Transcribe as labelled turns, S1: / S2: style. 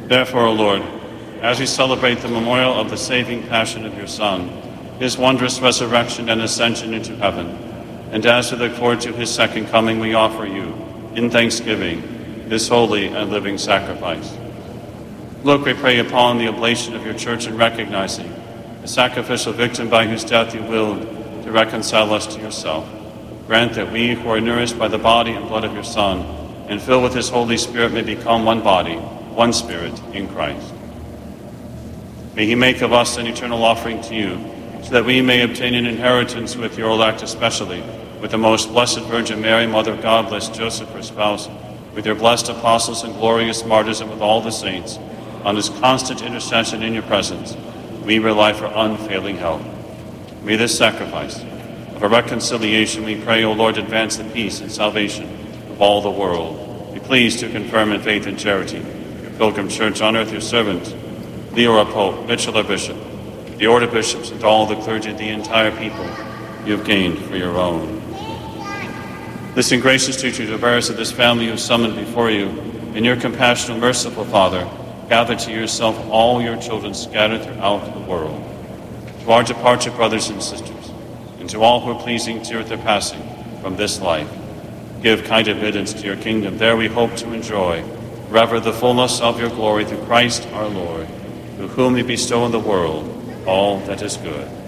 S1: Therefore, O Lord, as we celebrate the memorial of the saving passion of your Son, his wondrous resurrection and ascension into heaven, and as we look forward to his second coming, we offer you, in thanksgiving, this holy and living sacrifice. Look, we pray, upon the oblation of your church in recognizing the sacrificial victim by whose death you willed to reconcile us to yourself. Grant that we, who are nourished by the body and blood of your Son, and filled with his Holy Spirit, may become one body, one Spirit in Christ. May he make of us an eternal offering to you, so that we may obtain an inheritance with your elect, especially with the most blessed Virgin Mary, Mother of God, blessed Joseph, her spouse, with your blessed apostles and glorious martyrs, and with all the saints. On his constant intercession in your presence, we rely for unfailing help. May this sacrifice of a reconciliation, we pray, O Lord, advance the peace and salvation of all the world. Be pleased to confirm in faith and charity your pilgrim church on earth, your servant, Leo our Pope, Mitchell our Bishop, the order of bishops, and all the clergy of the entire people you have gained for your own. Listen, gracious teacher, to the prayers of this family you have summoned before you. In your compassionate, merciful Father, gather to yourself all your children scattered throughout the world. To our departed brothers and sisters, and to all who are pleasing to you at their passing from this life, give kind admittance to your kingdom. There we hope to enjoy forever the fullness of your glory through Christ our Lord, through whom you bestow on the world all that is good.